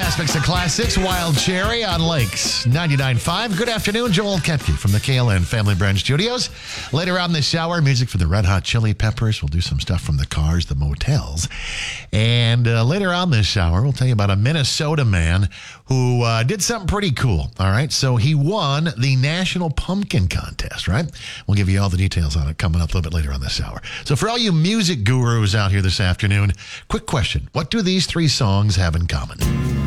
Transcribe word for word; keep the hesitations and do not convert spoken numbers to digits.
Best mix of classics, Wild Cherry on Lakes ninety-nine point five. Good afternoon, Joel Ketke from the K L N Family Brand Studios. Later on this hour, music for the Red Hot Chili Peppers. We'll do some stuff from the Cars, the Motels. And uh, later on this hour, we'll tell you about a Minnesota man who uh, did something pretty cool. All right, so he won the National Pumpkin Contest, right? We'll give you all the details on it coming up a little bit later on this hour. So for all you music gurus out here this afternoon, quick question. What do these three songs have in common?